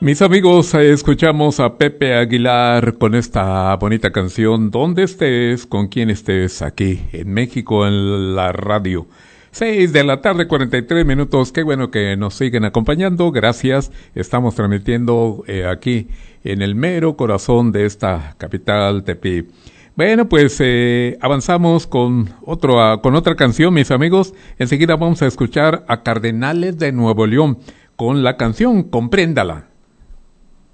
Mis amigos, escuchamos a Pepe Aguilar con esta bonita canción, Donde estés, con quien estés, aquí en México, en la radio. 6 de la tarde, 43 minutos. Qué bueno que nos siguen acompañando. Gracias. Estamos transmitiendo aquí en el mero corazón de esta capital, Tepic. Bueno, pues avanzamos con otra canción, mis amigos. Enseguida vamos a escuchar a Cardenales de Nuevo León con la canción Compréndala.